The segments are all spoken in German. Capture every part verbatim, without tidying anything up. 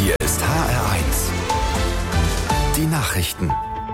Hier ist H R eins. Die Nachrichten.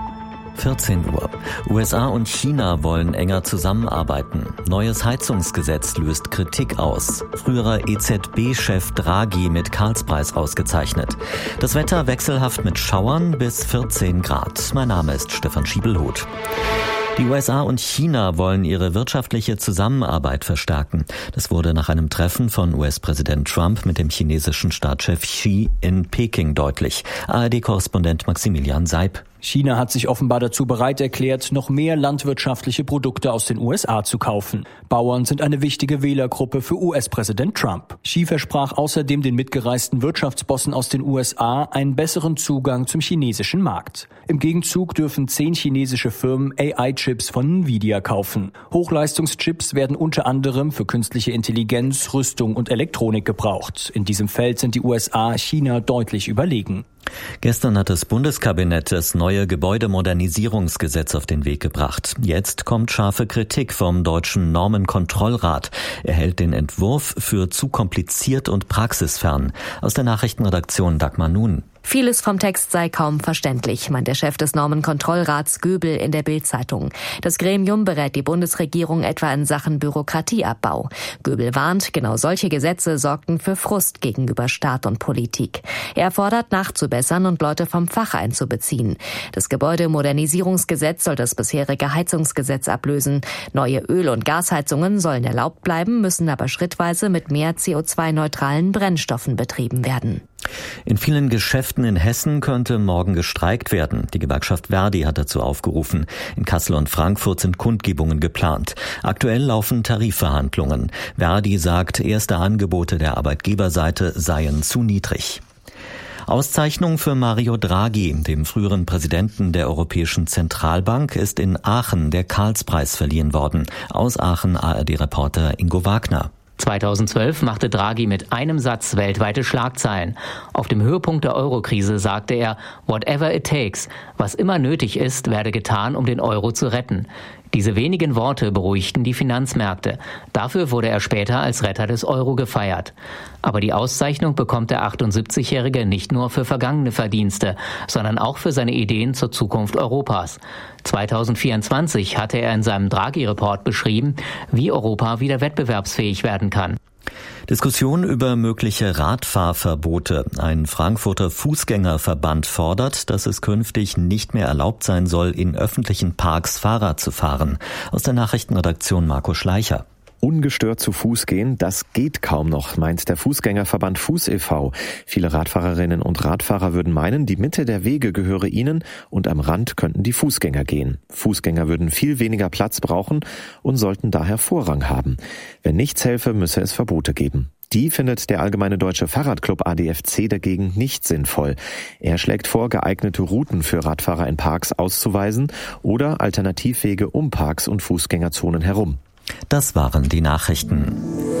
vierzehn Uhr. U S A und China wollen enger zusammenarbeiten. Neues Heizungsgesetz löst Kritik aus. Früherer E Z B-Chef Draghi mit Karlspreis ausgezeichnet. Das Wetter wechselhaft mit Schauern bis vierzehn Grad. Mein Name ist Stefan Schiebelhuth. Die U S A und China wollen ihre wirtschaftliche Zusammenarbeit verstärken. Das wurde nach einem Treffen von U S-Präsident Trump mit dem chinesischen Staatschef Xi in Peking deutlich. A R D-Korrespondent Maximilian Seib. China hat sich offenbar dazu bereit erklärt, noch mehr landwirtschaftliche Produkte aus den U S A zu kaufen. Bauern sind eine wichtige Wählergruppe für U S-Präsident Trump. Xi versprach außerdem den mitgereisten Wirtschaftsbossen aus den U S A einen besseren Zugang zum chinesischen Markt. Im Gegenzug dürfen zehn chinesische Firmen A I-Chips von Nvidia kaufen. Hochleistungschips werden unter anderem für künstliche Intelligenz, Rüstung und Elektronik gebraucht. In diesem Feld sind die U S A China deutlich überlegen. Gestern hat das Bundeskabinett das neue Gebäudemodernisierungsgesetz auf den Weg gebracht. Jetzt kommt scharfe Kritik vom Deutschen Normenkontrollrat. Er hält den Entwurf für zu kompliziert und praxisfern. Aus der Nachrichtenredaktion Dagmar Nun. Vieles vom Text sei kaum verständlich, meint der Chef des Normenkontrollrats Göbel in der Bild-Zeitung. Das Gremium berät die Bundesregierung etwa in Sachen Bürokratieabbau. Göbel warnt, genau solche Gesetze sorgten für Frust gegenüber Staat und Politik. Er fordert nachzubessern und Leute vom Fach einzubeziehen. Das Gebäudemodernisierungsgesetz soll das bisherige Heizungsgesetz ablösen. Neue Öl- und Gasheizungen sollen erlaubt bleiben, müssen aber schrittweise mit mehr C O zwei neutralen Brennstoffen betrieben werden. In vielen Geschäften in Hessen könnte morgen gestreikt werden. Die Gewerkschaft Verdi hat dazu aufgerufen. In Kassel und Frankfurt sind Kundgebungen geplant. Aktuell laufen Tarifverhandlungen. Verdi sagt, erste Angebote der Arbeitgeberseite seien zu niedrig. Auszeichnung für Mario Draghi, dem früheren Präsidenten der Europäischen Zentralbank, ist in Aachen der Karlspreis verliehen worden. Aus Aachen A R D-Reporter Ingo Wagner. zweitausendzwölf machte Draghi mit einem Satz weltweite Schlagzeilen. Auf dem Höhepunkt der Eurokrise sagte er, whatever it takes, was immer nötig ist, werde getan, um den Euro zu retten. Diese wenigen Worte beruhigten die Finanzmärkte. Dafür wurde er später als Retter des Euro gefeiert. Aber die Auszeichnung bekommt der achtundsiebzigjährige nicht nur für vergangene Verdienste, sondern auch für seine Ideen zur Zukunft Europas. zweitausendvierundzwanzig hatte er in seinem Draghi-Report beschrieben, wie Europa wieder wettbewerbsfähig werden kann. Diskussion über mögliche Radfahrverbote. Ein Frankfurter Fußgängerverband fordert, dass es künftig nicht mehr erlaubt sein soll, in öffentlichen Parks Fahrrad zu fahren. Aus der Nachrichtenredaktion Marco Schleicher. Ungestört zu Fuß gehen, das geht kaum noch, meint der Fußgängerverband Fuß e V Viele Radfahrerinnen und Radfahrer würden meinen, die Mitte der Wege gehöre ihnen und am Rand könnten die Fußgänger gehen. Fußgänger würden viel weniger Platz brauchen und sollten daher Vorrang haben. Wenn nichts helfe, müsse es Verbote geben. Die findet der Allgemeine Deutsche Fahrradclub A D F C dagegen nicht sinnvoll. Er schlägt vor, geeignete Routen für Radfahrer in Parks auszuweisen oder Alternativwege um Parks und Fußgängerzonen herum. Das waren die Nachrichten.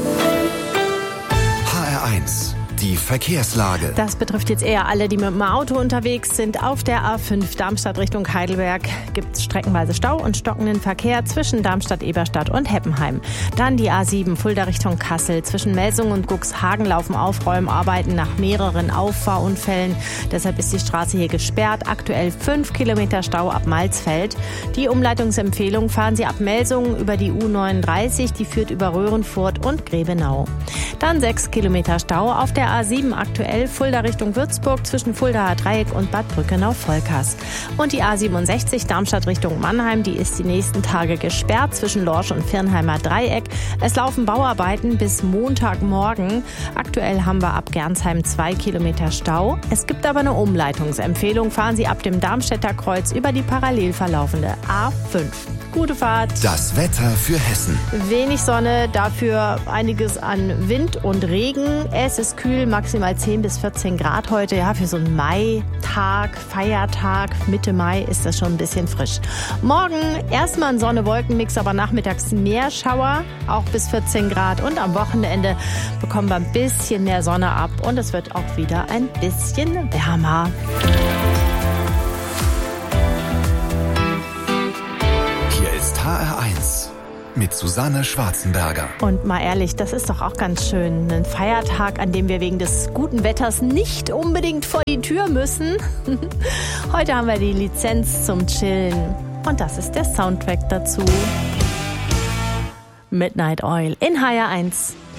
H R eins. Die Verkehrslage. Das betrifft jetzt eher alle, die mit dem Auto unterwegs sind. Auf der A fünf Darmstadt Richtung Heidelberg gibt es streckenweise Stau und stockenden Verkehr zwischen Darmstadt-Eberstadt und Heppenheim. Dann die A sieben Fulda Richtung Kassel. Zwischen Melsungen und Cuxhagen laufen Aufräumarbeiten nach mehreren Auffahrunfällen. Deshalb ist die Straße hier gesperrt. Aktuell fünf Kilometer Stau ab Malzfeld. Die Umleitungsempfehlung: fahren Sie ab Melsungen über die U neununddreißig. Die führt über Röhrenfurt und Grebenau. Dann sechs Kilometer Stau auf der A sieben aktuell Fulda Richtung Würzburg zwischen Fuldaer Dreieck und Bad Brückenau-Volkers. Und die A siebenundsechzig Darmstadt Richtung Mannheim, die ist die nächsten Tage gesperrt zwischen Lorsch und Firnheimer Dreieck. Es laufen Bauarbeiten bis Montagmorgen. Aktuell haben wir ab Gernsheim zwei Kilometer Stau. Es gibt aber eine Umleitungsempfehlung. Fahren Sie ab dem Darmstädter Kreuz über die parallel verlaufende A fünf. Gute Fahrt. Das Wetter für Hessen. Wenig Sonne, dafür einiges an Wind und Regen. Es ist kühl, maximal zehn bis vierzehn Grad heute. Ja, für so einen Mai-Tag, Feiertag, Mitte Mai ist das schon ein bisschen frisch. Morgen erstmal ein Sonne-Wolken-Mix, aber nachmittags mehr Schauer, auch bis vierzehn Grad. Und am Wochenende bekommen wir ein bisschen mehr Sonne ab und es wird auch wieder ein bisschen wärmer. Hier ist H R eins. mit Susanne Schwarzenberger. Und mal ehrlich, das ist doch auch ganz schön. Ein Feiertag, an dem wir wegen des guten Wetters nicht unbedingt vor die Tür müssen. Heute haben wir die Lizenz zum Chillen. Und das ist der Soundtrack dazu. Midnight Oil in H R eins.